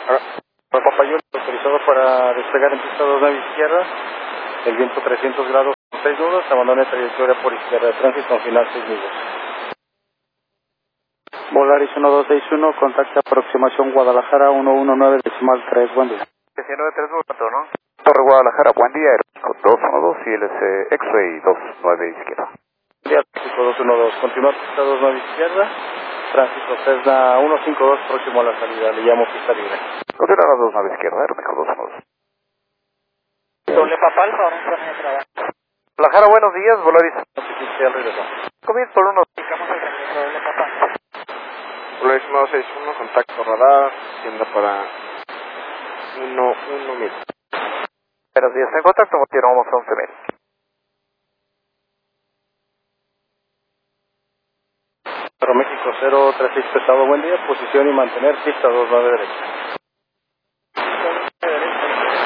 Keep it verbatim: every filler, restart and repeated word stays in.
Ah, Papayón, autorizado para despegar en pista dos nueve izquierda, el viento trescientos grados, seis nudos, abandone trayectoria por izquierda, tránsito final seis nudos. Volaris uno dos seis uno, contacta aproximación Guadalajara uno uno nueve decimal tres, buen día. diecinueve tres uno, ¿no? Torre Guadalajara, buen día, Aeroméxico dos uno dos y L C X-Ray dos nueve izquierda. Buen día, Aeroméxico dos uno dos, continúa pista dos nueve izquierda, tránsito Cessna uno cinco dos, próximo a la salida, le llamo pista libre. Continúa a dos nueve izquierda, Aeroméxico dos uno dos. Doble papal, favor, un de trabajo. Guadalajara, buenos días, Volaris. Oficial regresó. Comienzo por uno. Indicamos el regreso doble papal. Volaris uno dos seis uno, contacto radar, tienda para uno uno mil. Buenos días, en contacto, continuamos a once mil. Aeroméxico cero tres seis pesado, buen día, posición y mantener pista dos nueve derecha.